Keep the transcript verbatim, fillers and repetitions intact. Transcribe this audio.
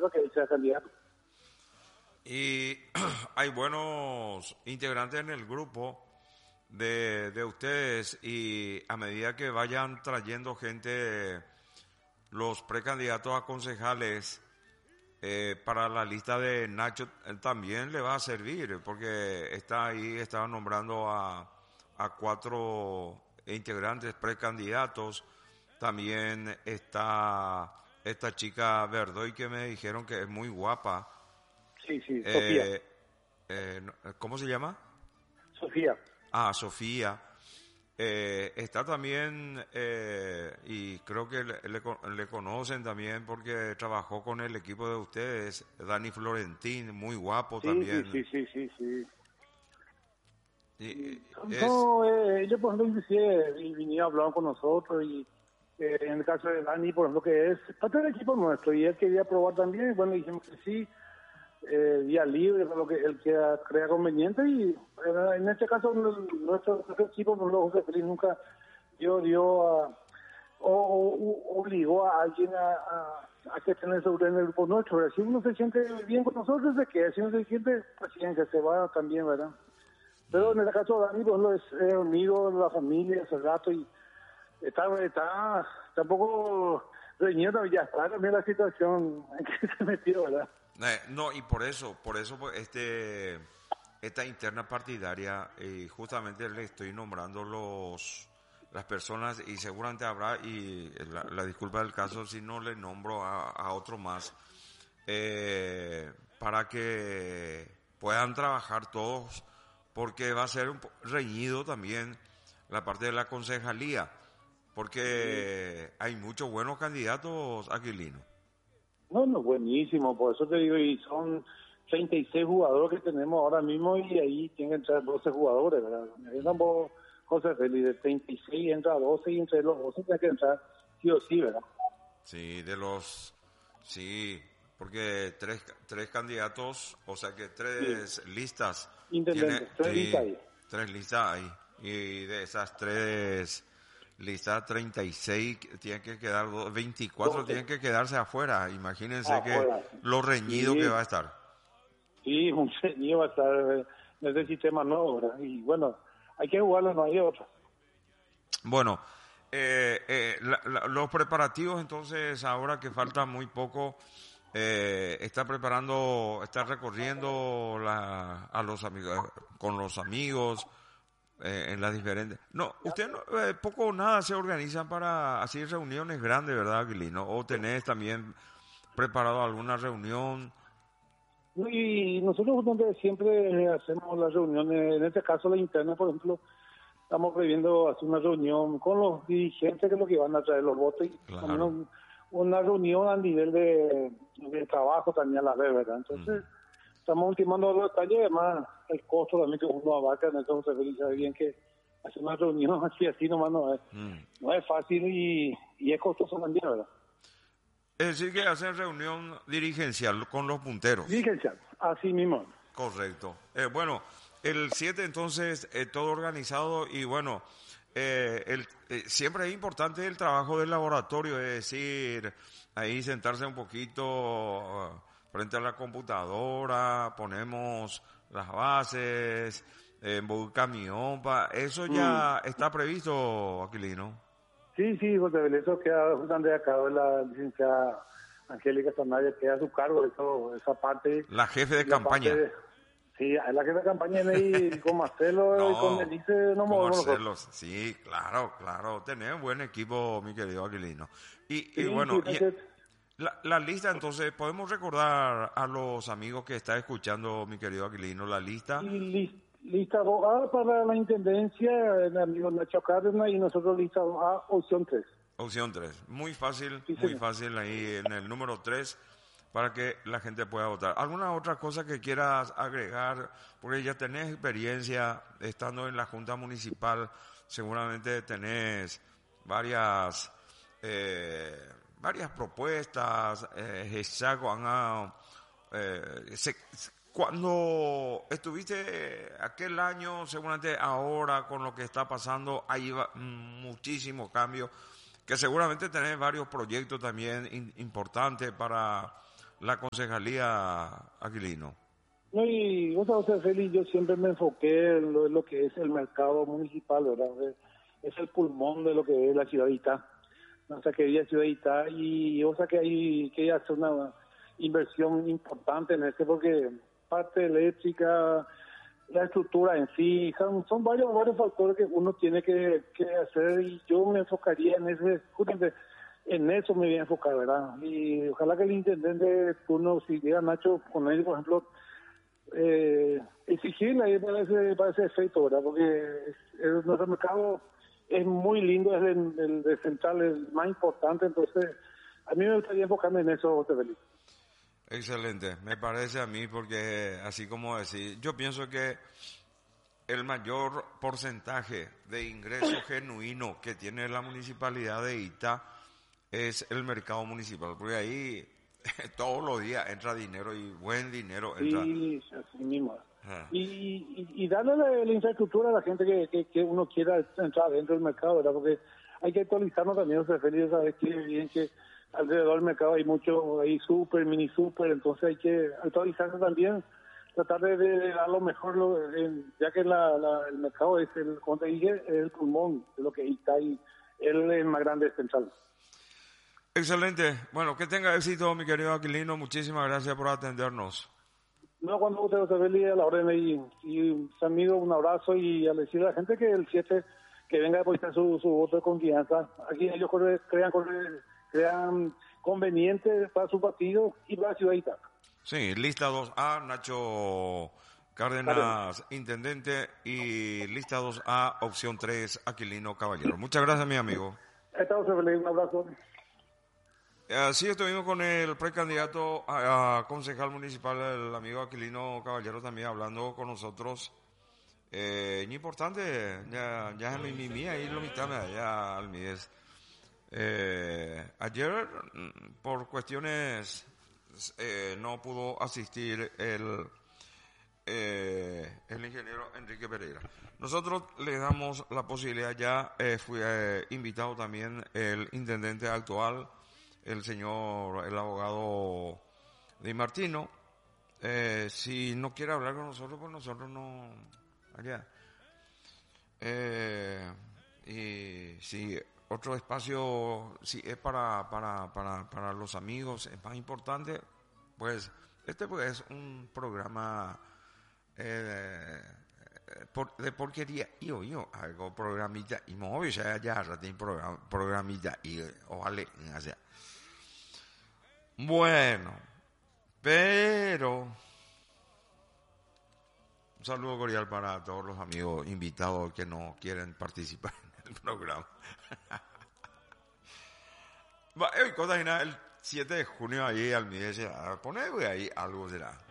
para que él sea candidato. Y hay buenos integrantes en el grupo de, de ustedes, y a medida que vayan trayendo gente, los precandidatos a concejales, eh, para la lista de Nacho eh, también le va a servir, porque está ahí, estaba nombrando a, a cuatro integrantes precandidatos. También está esta chica Verdoy, que me dijeron que es muy guapa. Sí, sí, Sofía. Eh, eh, ¿Cómo se llama? Sofía. Ah, Sofía. Eh, está también, eh, y creo que le, le, le conocen también porque trabajó con el equipo de ustedes, Dani Florentín, muy guapo Sí, también. sí, sí, sí, sí, sí. Y, es, No, eh, ellos, por ejemplo, inclusive vinieron a hablar con nosotros y eh, en el caso de Dani, por ejemplo, que es parte del equipo nuestro y él quería probar también, bueno, dijimos que sí, eh, día libre, lo que él quiera, crea conveniente y eh, en este caso nuestro, nuestro equipo, por ejemplo, José Félix nunca dio, dio a, o, o obligó a alguien a, a, a que tenga seguridad en el grupo nuestro, ¿verdad? Si uno se siente bien con nosotros, se queda, si uno se siente, pues bien, que se va también, ¿verdad? Pero en el caso de Dani, pues no es, es amigo de la familia hace rato y está, está, tampoco reñido, ya está también la situación en que se metió, ¿verdad? eh, no, y por eso, por eso pues, este, esta interna partidaria, eh, justamente le estoy nombrando los las personas, y seguramente habrá, y la, la disculpa del caso si no le nombro a, a otro más, eh, para que puedan trabajar todos, porque va a ser un reñido también la parte de la concejalía, porque hay muchos buenos candidatos, Aquilino. No, no, buenísimo, por eso te digo, y son treinta y seis jugadores que tenemos ahora mismo y ahí tienen que entrar doce jugadores, ¿verdad? Ahí estamos, José Félix, de treinta y seis entra doce y entre los doce tiene que entrar sí o sí, ¿verdad? Sí, de los... Sí, porque tres, tres candidatos, o sea que tres Sí. listas. Tiene, Intendente, tres listas sí, ahí. tres listas ahí. Y de esas tres listas, treinta y seis tienen que quedar, veinticuatro doce. tienen que quedarse afuera. Imagínense que Afuera. lo reñido que Sí, va a estar. sí, un señor va a estar eh, en ese sistema nuevo, ¿verdad? Y bueno, hay que jugarlo, no hay otra. Bueno, eh, eh, la- la- los preparativos entonces, ahora que falta muy poco, eh, está preparando, está recorriendo la, a los amigos, con los amigos, eh, en las diferentes... No, usted no, eh, poco o nada se organizan para así reuniones grandes, ¿verdad, Aquilino? ¿O tenés también preparado alguna reunión? Y nosotros donde siempre hacemos las reuniones, en este caso la interna, por ejemplo, estamos previendo hacer una reunión con los dirigentes que es lo que van a traer los votos y Claro. también un- una reunión a nivel de, de trabajo también a la vez, ¿verdad? Entonces, estamos ultimando los detalles, además el costo también que uno abarca, en eso se verifica bien que hacer una reunión así, así nomás no es, Mm. no es fácil y, y es costoso también, ¿verdad? Es decir, que hacen reunión dirigencial con los punteros. Dirigencial, así mismo. Correcto. Eh, bueno, el siete entonces, eh, todo organizado, y bueno, eh, el, eh, siempre es importante el trabajo del laboratorio, es decir, ahí sentarse un poquito uh, frente a la computadora, ponemos las bases, eh, en camión, pa, eso Mm. ya está previsto, Aquilino. Sí, sí, José Belén, eso queda justamente acá de la licenciada Angélica Sanaya, queda a su cargo eso, esa parte. La jefe de Y la parte campaña. de, sí, es la que de campaña y con Marcelo y con No, Elise nos con movemos nosotros. Marcelo, sí, claro, claro, tenés un buen equipo, mi querido Aquilino. Y, y Sí, bueno, sí, y entonces, la, la lista, entonces, podemos recordar a los amigos que está escuchando, mi querido Aquilino, la lista. y lis- lista dos A para la Intendencia, el amigo Nacho Cárdenas, y nosotros lista dos A, opción tres. Opción tres, muy fácil, Sí, muy señor. fácil ahí en el número tres, para que la gente pueda votar. ¿Alguna otra cosa que quieras agregar? Porque ya tenés experiencia estando en la Junta Municipal, seguramente tenés varias eh, varias propuestas, eh, exacto, han, ah, eh, se- cuando estuviste aquel año, seguramente ahora con lo que está pasando, hay va- muchísimos cambios, que seguramente tenés varios proyectos también in- importantes para la concejalía, Aquilino. No, y vos sabés, Félix, yo siempre me enfoqué en lo, en lo que es el mercado municipal, ¿verdad? Es el pulmón de lo que es la ciudad de Itá. O sea, quería ciudad de Itá y o sea que hay que hacer una inversión importante en este porque parte eléctrica, la estructura en sí, son, son varios varios factores que uno tiene que, que hacer y yo me enfocaría en ese, justamente en eso me voy a enfocar, ¿verdad? Y ojalá que el intendente de turno, si llega Nacho con él, por ejemplo, eh, exigirle ahí para ese, para ese efecto, ¿verdad? Porque es, es, nuestro mercado es muy lindo, es el, el, el central, el más importante, entonces a mí me gustaría enfocarme en eso, José Félix. Excelente, me parece a mí porque así como decir, yo pienso que el mayor porcentaje de ingreso genuino que tiene la municipalidad de Itá es el mercado municipal, porque ahí todos los días entra dinero y buen dinero entra. Sí, así mismo. Ah. Y, y, y darle la, la infraestructura a la gente que, que, que uno quiera entrar dentro del mercado, ¿verdad? Porque hay que actualizarnos también, José Félix, sabes que bien que alrededor del mercado hay mucho, hay super, mini super, entonces hay que actualizarse también, tratar de, de dar lo mejor, lo, en, ya que la, la, el mercado es, el, como te dije, es el pulmón de lo que está ahí, él es el más grande central. Excelente. Bueno, que tenga éxito, mi querido Aquilino. Muchísimas gracias por atendernos. No, cuando usted se ve a la orden y, y amigo, un abrazo y a decirle a la gente que el siete que venga a depositar su, su voto de confianza. Aquí ellos corre, crean, corre, crean conveniente para su partido y para la ciudad de Itá. Sí, lista dos A, Nacho Cárdenas, Cárdenas, intendente, y lista dos A, opción tres, Aquilino Caballero. Muchas gracias, mi amigo. Estamos felices, un abrazo. Así estuvimos con el precandidato a, a concejal municipal, el amigo Aquilino Caballero, también hablando con nosotros. Eh, importante, ya, ya es mi mía y lo mitad ya al míes. Eh, ayer, por cuestiones, eh, no pudo asistir el, eh, el ingeniero Enrique Pereira. Nosotros le damos la posibilidad, ya eh, fui eh, invitado también el intendente actual, el señor, el abogado Di Martino. Eh, si no quiere hablar con nosotros, pues nosotros no, allá. Eh, y si otro espacio, si es para, para, para, para los amigos, es más importante, pues este pues es un programa eh, por, de porquería, yo, yo, algo programita, y me obvio, ya, ya, ya tiene program, programita, y ojalá, o sea. Bueno, pero un saludo cordial para todos los amigos invitados que no quieren participar en el programa. Hoy, cosa nada, el siete de junio ahí al Midese, a poner ahí algo será.